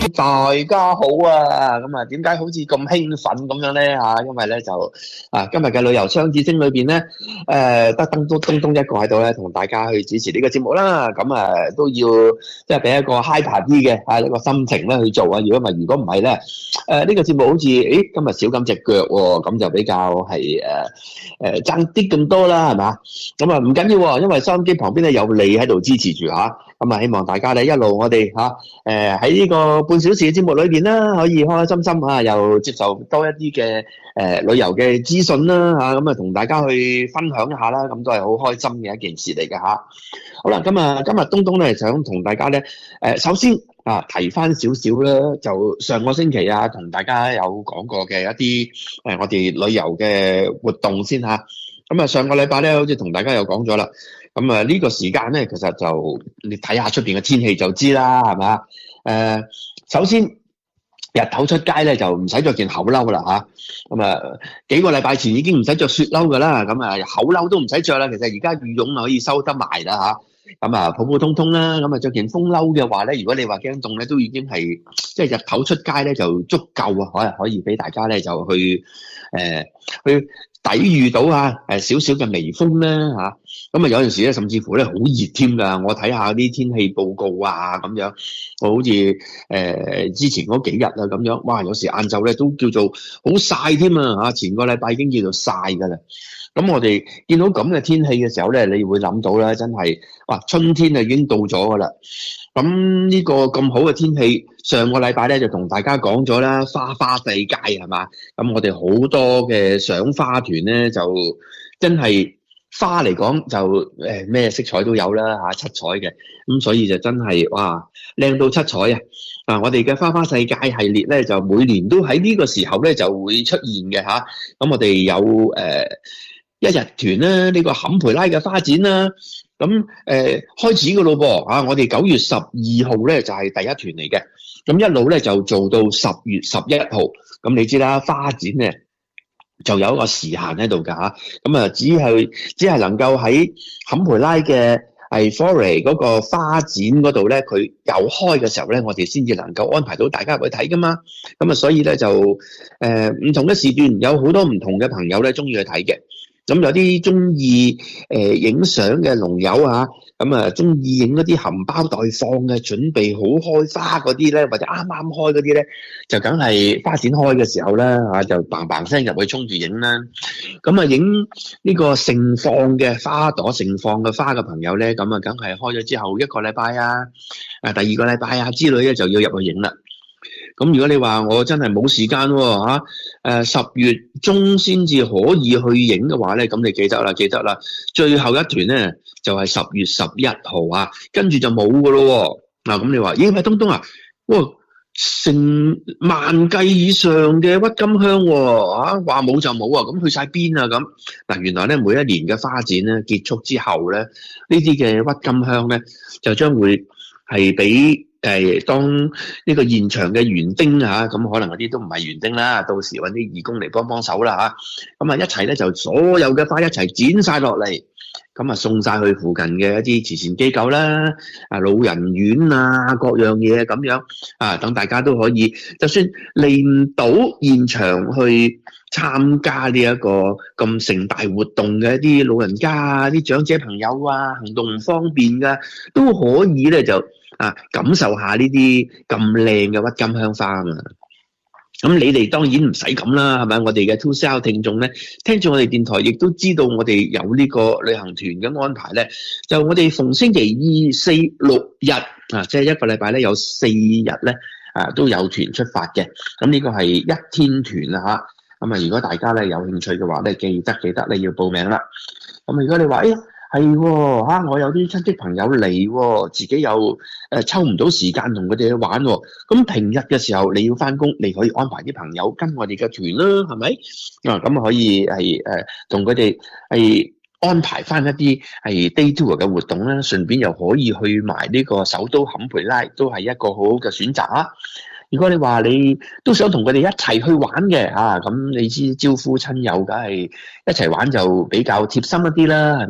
大家好啊，咁啊，點解好似咁興奮咁樣咧吓？因為咧就今日嘅旅遊雙子星裏邊咧，得東一個喺度咧，同大家去主持呢個節目啦。咁都要即係俾一個 hyper 啲嘅一個心情咧去做啊。如果唔係咧，呢個節目好似今日少咁隻腳喎，咁就比較係爭啲咁多啦，係嘛？咁唔緊要，因為收音機旁邊咧有你喺度支持住吓。咁希望大家咧一路我哋喺呢個半小時嘅節目裏邊啦，可以開開心心又接受多一啲嘅旅遊嘅資訊啦咁同大家去分享一下啦，咁都係好開心嘅一件事嚟嘅吓。好啦，今日東東咧想同大家咧首先提翻少少啦，就上個星期同大家有講過嘅一啲我哋旅遊嘅活動先吓。咁上個禮拜咧好似同大家有講咗啦。咁呢個時間咧，其實就你睇下出邊嘅天氣就知啦，係嘛？首先日頭出街咧就唔使着件厚褸啦吓。咁幾個禮拜前已經唔使着雪褸噶啦，咁厚褸都唔使着啦。其實而家羽絨可以收得埋啦吓。咁普普通通啦，咁着件風褸嘅話咧，如果你話驚凍咧，都已經係即係日頭出街咧就足夠可以俾大家咧就去抵禦到少少嘅微風啦咁有陣時咧甚至乎咧好熱添噶。我睇下啲天氣報告咁樣，我好似之前嗰幾日咁樣，哇有時晏晝咧都叫做好曬添前個禮拜已經叫做曬噶啦。咁我哋見到咁嘅天氣嘅時候咧，你會諗到咧，真係哇春天已經到咗噶啦。咁呢個咁好嘅天氣，上個禮拜咧就同大家講咗啦，花世界係嘛？咁我哋好多嘅賞花團咧，就真係花嚟講就咩色彩都有啦七彩嘅，咁所以就真係哇靚到七彩我哋嘅花世界系列咧，就每年都喺呢個時候咧就會出現嘅咁我哋有一日團啦，呢個坎培拉嘅花展啦。咁開始噶咯噃我哋9月12號咧就係第一團嚟嘅，咁一路咧就做到10月11號。咁你知啦，花展咧就有一個時限喺度噶咁只係能夠喺坎培拉嘅Foray 嗰個花展嗰度咧，佢有開嘅時候咧，我哋先至能夠安排到大家入去睇噶嘛。咁所以咧就唔同嘅時段有好多唔同嘅朋友咧中意去睇嘅。咁有啲中意影相嘅龍友咁中意影嗰啲含苞待放嘅，準備好開花嗰啲咧，或者啱啱開嗰啲咧，就梗係花展開嘅時候啦就嘭嘭聲入去衝住影啦。咁影呢個盛放嘅花朵、盛放嘅花嘅朋友咧，咁梗係開咗之後一個禮拜第二個禮拜之類咧，就要入去影啦。咁如果你話我真係冇時間10月中先至可以去影嘅話咧，咁你記得啦，最後一團咧就係10月11號跟住就冇噶咯。咁你話咦係東東成萬計以上嘅鬱金香話冇就冇咁去晒邊咁原來咧每一年嘅花展咧結束之後咧，呢啲嘅鬱金香咧就將會係俾當呢個現場嘅園丁咁可能嗰啲都唔係園丁啦，到時搵啲義工嚟幫手啦咁一齊咧就所有嘅花一齊剪晒落嚟，咁送晒去附近嘅一啲慈善機構啦，老人院各樣嘢咁樣等大家都可以，就算嚟唔到現場去參加呢一個咁盛大活動嘅一啲老人家啲長者朋友行動唔方便噶，都可以咧就感受下呢啲咁靚嘅鬱金香花咁你哋當然唔使咁啦，係咪？我哋嘅 2CR 聽眾咧，聽住我哋電台，亦都知道我哋有呢個旅行團嘅安排咧。就我哋逢星期2、4、6日即係一個禮拜咧有4日咧都有團出發嘅。咁呢個係一天團啦咁如果大家咧有興趣嘅話咧，記得你要報名啦。咁如果你話係我有啲親戚朋友嚟自己又抽唔到時間同佢哋去玩咁平日嘅時候你要翻工，你可以安排啲朋友跟我哋嘅團啦，係咪咁可以係同佢哋係安排翻一啲係 day tour 嘅活動啦，順便又可以去埋呢個首都坎培拉，都係一個好好嘅選擇如果你話你都想同佢哋一齊去玩嘅咁你知招呼親友梗係一齊玩就比較貼心一啲啦，係咪？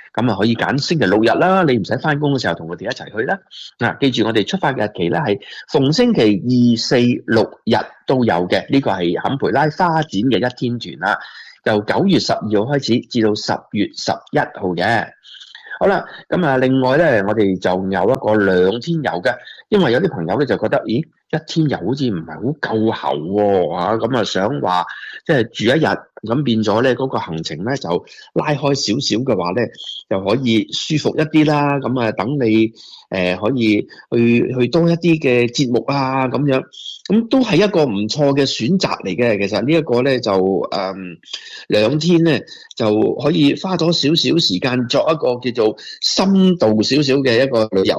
咁啊可以揀星期六日啦，你唔使翻工嘅時候同我哋一齊去啦。記住我哋出發嘅日期咧係逢星期2、4、6日都有嘅，呢個係坎培拉花展嘅一天團啦，由9月12號開始至到10月11號嘅。好啦，咁啊，另外咧，我哋就有一個2天遊嘅，因為有啲朋友咧就覺得，咦，一天遊好似唔係好夠喉喎，咁啊想話即係住一日，咁變咗咧嗰個行程咧就拉開少少嘅話咧，就可以舒服一啲啦。咁啊，等你可以去多一啲嘅節目啊，咁樣，咁都係一個唔錯嘅選擇嚟嘅。其實呢一個咧就2天咧就可以花咗少少時間作一個叫做深度少少嘅一個旅遊。